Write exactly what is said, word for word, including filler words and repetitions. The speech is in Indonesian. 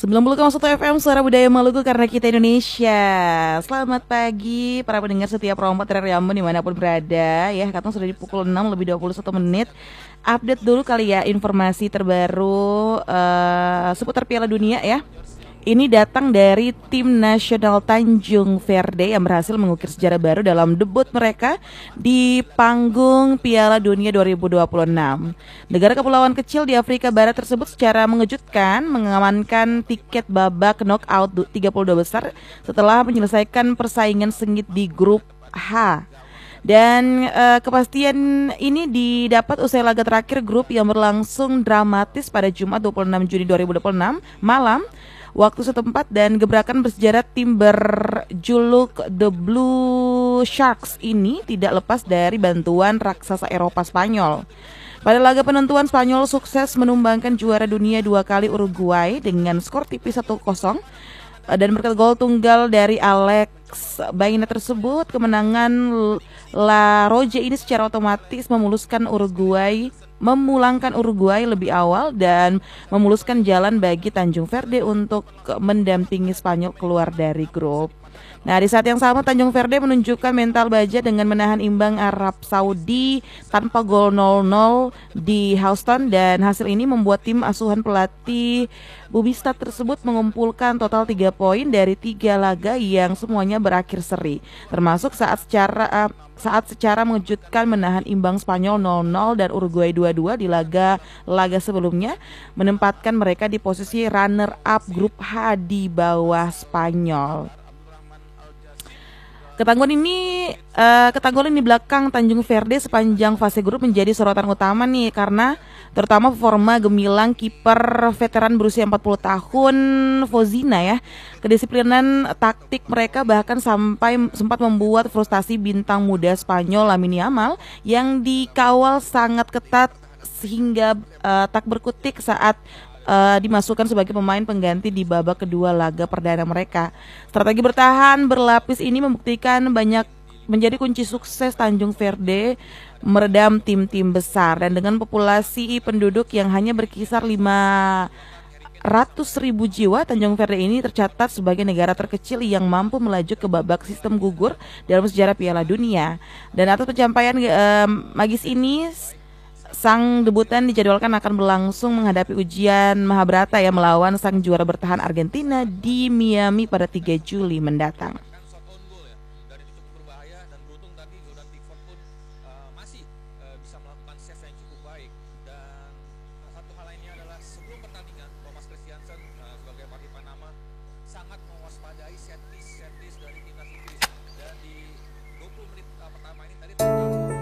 sembilan puluh koma satu F M Suara Budaya Maluku karena kita Indonesia. Selamat pagi para pendengar setiap Rompat dari Ambon dimanapun berada. Ya, katanya sudah di pukul enam lebih dua puluh satu menit. Update dulu kali ya informasi terbaru uh, seputar Piala Dunia ya. Ini datang dari tim nasional Tanjung Verde yang berhasil mengukir sejarah baru dalam debut mereka di panggung Piala Dunia dua ribu dua puluh enam. Negara kepulauan kecil di Afrika Barat tersebut secara mengejutkan mengamankan tiket babak knockout tiga puluh dua besar setelah menyelesaikan persaingan sengit di grup H. Dan uh, kepastian ini didapat usai laga terakhir grup yang berlangsung dramatis pada Jumat dua puluh enam Juni dua ribu dua puluh enam malam waktu setempat, dan gebrakan bersejarah tim berjuluk The Blue Sharks ini tidak lepas dari bantuan raksasa Eropa Spanyol. Pada laga penentuan, Spanyol sukses menumbangkan juara dunia dua kali Uruguay dengan skor tipis satu kosong, dan berkat gol tunggal dari Alex Baena tersebut, kemenangan La Roja ini secara otomatis memuluskan Uruguay memulangkan Uruguay lebih awal dan memuluskan jalan bagi Tanjung Verde untuk mendampingi Spanyol keluar dari grup. Nah, di saat yang sama Tanjung Verde menunjukkan mental baja dengan menahan imbang Arab Saudi tanpa gol nol nol di Houston, dan hasil ini membuat tim asuhan pelatih Bubistad tersebut mengumpulkan total tiga poin dari tiga laga yang semuanya berakhir seri, termasuk saat secara uh, saat secara mengejutkan menahan imbang Spanyol nol nol dan Uruguay dua dua di laga-laga sebelumnya, menempatkan mereka di posisi runner up grup H di bawah Spanyol. Ketangguhan ini uh, ketangguhan di belakang Tanjung Verde sepanjang fase grup menjadi sorotan utama nih, karena terutama performa gemilang kiper veteran berusia empat puluh tahun Fozina ya. Kedisiplinan taktik mereka bahkan sampai sempat membuat frustasi bintang muda Spanyol Lamine Yamal yang dikawal sangat ketat sehingga uh, tak berkutik saat Uh, dimasukkan sebagai pemain pengganti di babak kedua laga perdana mereka. Strategi bertahan berlapis ini membuktikan banyak menjadi kunci sukses Tanjung Verde meredam tim-tim besar, dan dengan populasi penduduk yang hanya berkisar lima ratus ribu jiwa, Tanjung Verde ini tercatat sebagai negara terkecil yang mampu melaju ke babak sistem gugur dalam sejarah Piala Dunia. Dan atas pencapaian uh, magis ini, sang debutan dijadwalkan akan berlangsung menghadapi ujian Mahabharata ya melawan sang juara bertahan Argentina di Miami pada tiga Juli mendatang.